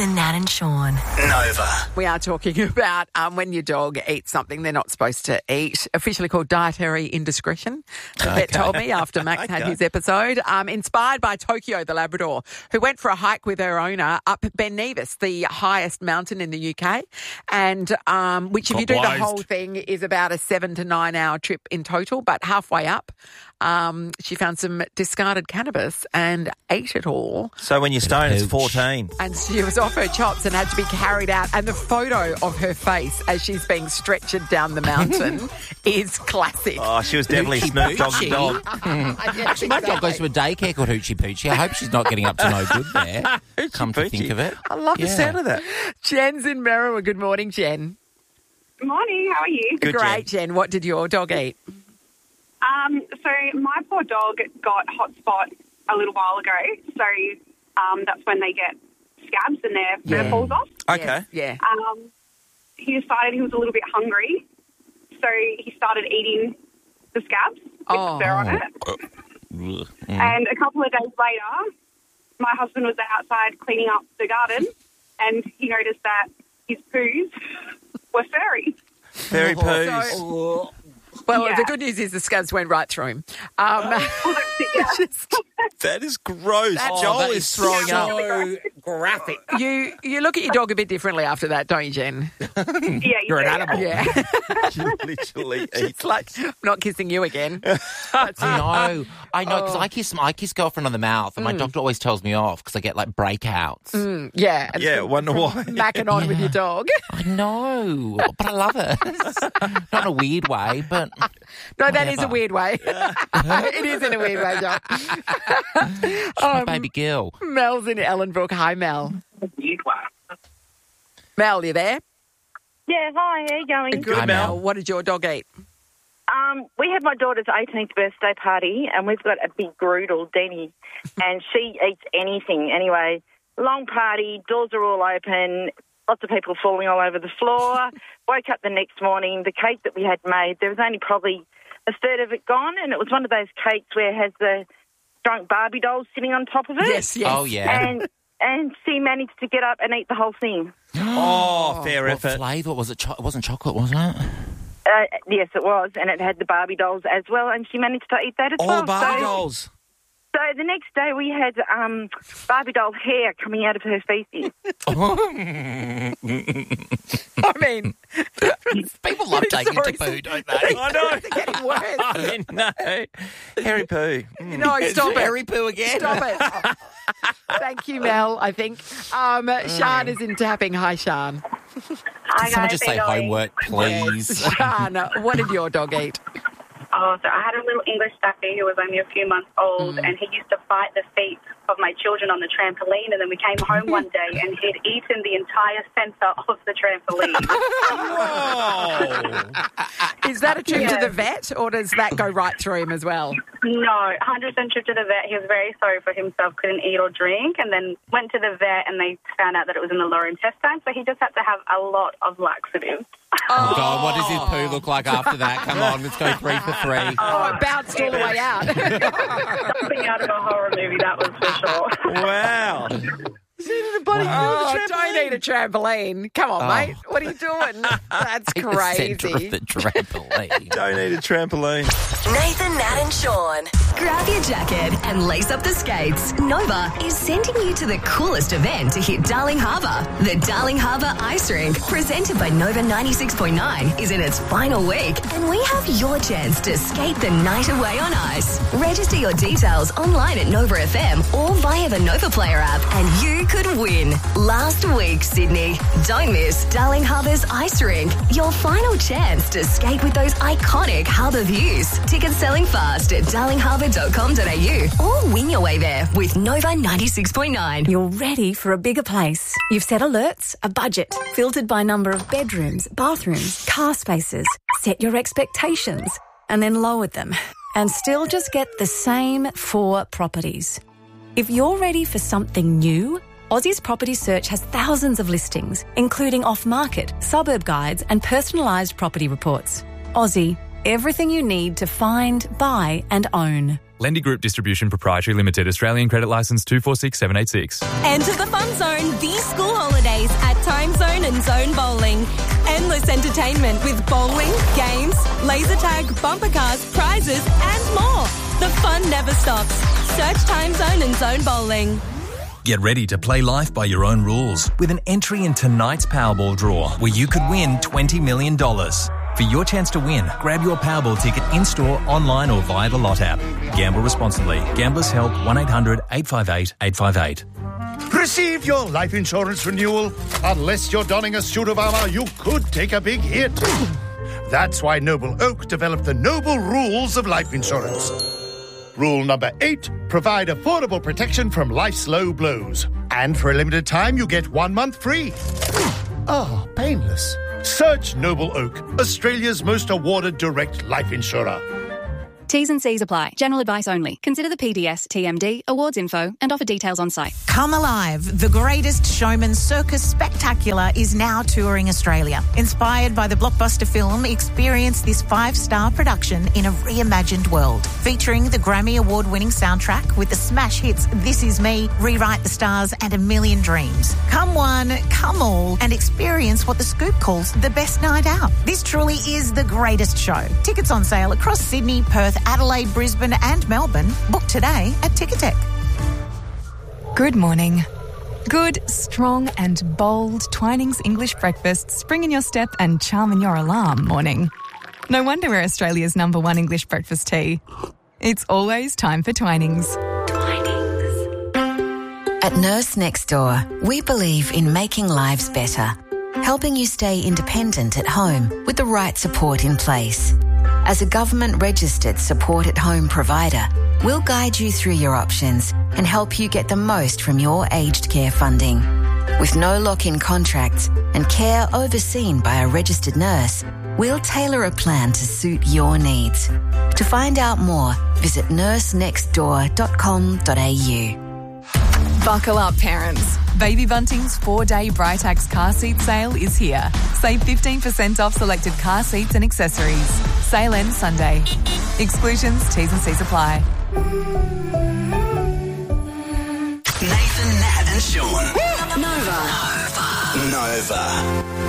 Nathan, Nat and Sean. Nova. We are talking about when your dog eats something they're not supposed to eat, officially called dietary indiscretion. The vet told me after Max had his episode. Inspired by Tokyo, the Labrador, who went for a hike with her owner up Ben Nevis, the highest mountain in the UK, and which if you do the whole thing is about a 7 to 9 hour trip in total, but halfway up she found some discarded cannabis and ate it all. So when you're stoned, it's 14. And she was off her chops and had to be carried out. And the photo of her face as she's being stretchered down the mountain is classic. Oh, she was definitely Snoop Dogg's dog. Actually, my dog goes to a daycare called Hoochie Poochie. I hope she's not getting up to no good there. Come to think of it. I love the sound of that. Jen's in Merriwa. Good morning, Jen. Good morning. How are you? Good, Great, Jen. What did your dog eat? So my poor dog got hotspot a little while ago. So that's when they get scabs and their fur falls off. Okay. Yeah. He decided he was a little bit hungry, so he started eating the scabs with the fur on it. And a couple of days later, my husband was outside cleaning up the garden, and he noticed that his poos were furry. Fairy poos. Well, the good news is the scabs went right through him. That is gross. Joel is throwing up. So graphic. You look at your dog a bit differently after that, don't you, Jen? Yeah, You're an animal. Yeah. She literally eats. It's like, I'm not kissing you again. I know, because I kiss girlfriend on the mouth, and my doctor always tells me off because I get like breakouts. Yeah. Yeah, wonder why. Macking on with your dog. I know, but I love it. Not in a weird way, but No, that is a weird way. It is in a weird way, John. she's my baby girl. Mel's in Ellenbrook. Hi, Mel. Mel, you there? Yeah, hi, how you going? Good, Hi, Mel. Mel. What did your dog eat? We had my daughter's 18th birthday party, and we've got a big groodle, Denny, and she eats anything. Anyway, long party, doors are all open, lots of people falling all over the floor. Woke up the next morning, the cake that we had made, there was only probably a third of it gone, and it was one of those cakes where it has the drunk Barbie dolls sitting on top of it. Yes. Oh, yeah. And she managed to get up and eat the whole thing. Oh, fair What effort. flavour was it? It wasn't chocolate, was it? Yes, it was, and it had the Barbie dolls as well, and she managed to eat that as All well. the Barbie dolls. So the next day we had Barbie doll hair coming out of her feces. I mean, People love taking it to Sorry. poo, don't they? I know. it's getting worse. I know. Harry Poo. No, stop it. Harry poo again. Stop it. Thank you, Mel, I think. Shan is in Tapping. Hi, Shan. Hi, Can someone guys, just how say you going? homework, please? Shan, what did your dog eat? Oh, so I had a little English Staffy who was only a few months old, and he used to fight the feet of my children on the trampoline, and then we came home one day and he'd eaten the entire centre of the trampoline. Oh. Is that a trip to the vet, or does that go right through him as well? No, 100% trip to the vet. He was very sorry for himself, couldn't eat or drink, and then went to the vet and they found out that it was in the lower intestine, so he just had to have a lot of laxatives. Oh, God, what does his poo look like after that? Come on, let's go 3 for 3. Oh, it bounced all the way out. Something out of a horror movie, that was for sure. Wow. Don't eat a trampoline. Come on, mate. What are you doing? That's The centre of crazy. the trampoline. Don't need a trampoline. Nathan, Nat and Sean. Grab your jacket and lace up the skates. Nova is sending you to the coolest event to hit Darling Harbour. The Darling Harbour Ice Rink, presented by Nova 96.9, is in its final week, and we have your chance to skate the night away on ice. Register your details online at Nova FM or via the Nova Player app, and you could win. Last week, Sydney. Don't miss Darling Harbour's Ice Rink. Your final chance to skate with those iconic harbour views. Tickets selling fast at darlingharbour.com.au or win your way there with Nova 96.9. You're ready for a bigger place. You've set alerts, a budget, filtered by number of bedrooms, bathrooms, car spaces. Set your expectations and then lowered them. And still just get the same 4 properties. If you're ready for something new, Aussie's Property Search has thousands of listings, including off-market, suburb guides and personalised property reports. Aussie, everything you need to find, buy and own. Lendy Group Distribution Proprietary Limited, Australian Credit Licence 246786. Enter the fun zone these school holidays at Time Zone and Zone Bowling. Endless entertainment with bowling, games, laser tag, bumper cars, prizes and more. The fun never stops. Search Time Zone and Zone Bowling. Get ready to play life by your own rules with an entry in tonight's Powerball draw where you could win $20 million. For your chance to win, grab your Powerball ticket in-store, online or via the Lot app. Gamble responsibly. Gamblers Help 1-800-858-858. Receive your life insurance renewal. Unless you're donning a suit of armour, you could take a big hit. That's why Noble Oak developed the Noble Rules of Life Insurance. Rule number 8, provide affordable protection from life's low blows. And for a limited time, you get 1 month free. Oh, painless. Search Noble Oak, Australia's most awarded direct life insurer. T's and C's apply. General advice only. Consider the PDS, TMD, awards info and offer details on site. Come Alive, the greatest showman circus spectacular is now touring Australia. Inspired by the blockbuster film, experience this 5-star production in a reimagined world. Featuring the Grammy Award-winning soundtrack with the smash hits This Is Me, Rewrite the Stars and A Million Dreams. Come one, come all and experience what The Scoop calls the best night out. This truly is the greatest show. Tickets on sale across Sydney, Perth, Adelaide, Brisbane and Melbourne. Book today at Ticketek. Good morning. Good, strong and bold Twinings English breakfast spring in your step and charm in your alarm morning. No wonder we're Australia's #1 English breakfast tea. It's always time for Twinings. At Nurse Next Door, we believe in making lives better, helping you stay independent at home with the right support in place. As a government-registered support-at-home provider, we'll guide you through your options and help you get the most from your aged care funding. With no lock-in contracts and care overseen by a registered nurse, we'll tailor a plan to suit your needs. To find out more, visit nursenextdoor.com.au. Buckle up, parents. Baby Bunting's 4-day Britax car seat sale is here. Save 15% off selected car seats and accessories. Sale ends Sunday. Exclusions, T's and C's apply. Nathan, Nat and Sean. Nova.